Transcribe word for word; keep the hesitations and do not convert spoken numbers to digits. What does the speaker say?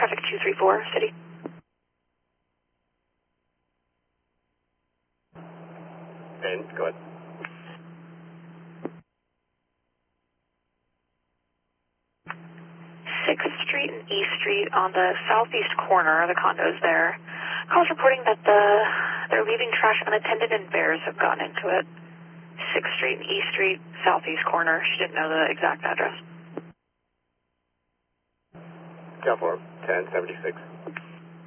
traffic two three four, city. And go ahead. sixth Street and East Street on the southeast corner of the condos there. Calls reporting that the they're leaving trash unattended and bears have gotten into it. sixth Street and East Street, southeast corner. She didn't know the exact address. Cal four, ten seventy-six.